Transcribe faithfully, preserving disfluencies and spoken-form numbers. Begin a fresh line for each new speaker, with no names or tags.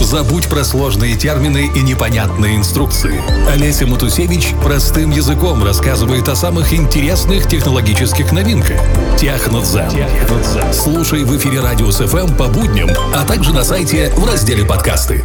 Забудь про сложные термины и непонятные инструкции. Олеся Матусевич простым языком рассказывает о самых интересных технологических новинках. Технодзен. Слушай в эфире Радиус ФМ по будням, а также на сайте в разделе подкасты.